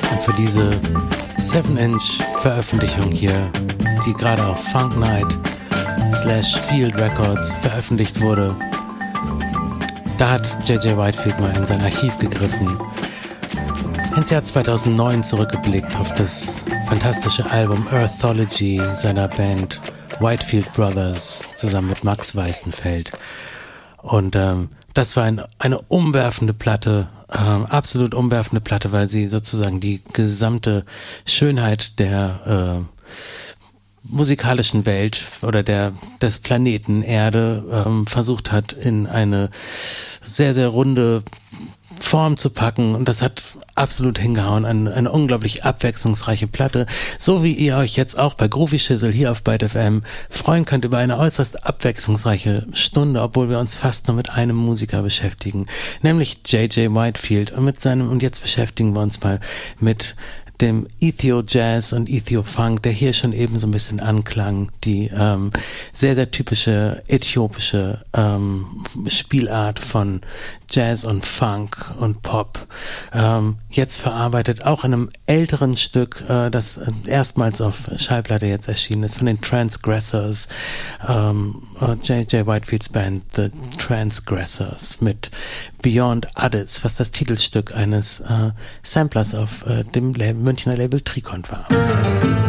Und für diese 7-Inch-Veröffentlichung hier, die gerade auf Funk Night /Field Records veröffentlicht wurde, da hat J.J. Whitefield mal in sein Archiv gegriffen, ins Jahr 2009 zurückgeblickt auf das fantastische Album Earthology seiner Band Whitefield Brothers zusammen mit Max Weißenfeld. Und das war eine umwerfende Platte, absolut umwerfende Platte, weil sie sozusagen die gesamte Schönheit der musikalischen Welt oder des Planeten Erde versucht hat, in eine sehr, sehr runde Form zu packen, und das hat absolut hingehauen. Eine unglaublich abwechslungsreiche Platte, so wie ihr euch jetzt auch bei Groovy Shizzle hier auf Byte FM freuen könnt über eine äußerst abwechslungsreiche Stunde, obwohl wir uns fast nur mit einem Musiker beschäftigen, nämlich J.J. Whitefield, und jetzt beschäftigen wir uns mal mit dem Ethio-Jazz und Ethio-Funk, der hier schon eben so ein bisschen anklang, die sehr, sehr typische äthiopische Spielart von Jazz und Funk und Pop, jetzt verarbeitet, auch in einem älteren Stück, das erstmals auf Schallplatte jetzt erschienen ist, von den Transgressors, J.J. Whitefields Band The Transgressors mit Beyond Addis, was das Titelstück eines Samplers auf dem Münchner Label Trikont war.